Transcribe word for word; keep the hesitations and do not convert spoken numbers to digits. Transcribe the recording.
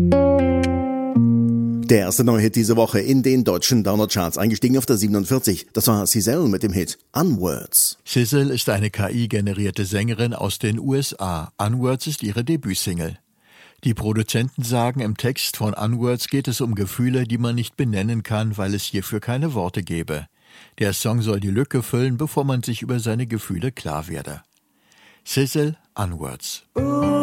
Der erste neue Hit diese Woche in den deutschen Download-Charts, eingestiegen auf der siebenundvierzig. Das war Cizelle mit dem Hit Onwards. Cizelle ist eine K I-generierte Sängerin aus den U S A. Onwards ist ihre Debütsingle. Die Produzenten sagen, im Text von Onwards geht es um Gefühle, die man nicht benennen kann, weil es hierfür keine Worte gäbe. Der Song soll die Lücke füllen, bevor man sich über seine Gefühle klar werde. Cizelle, Onwards.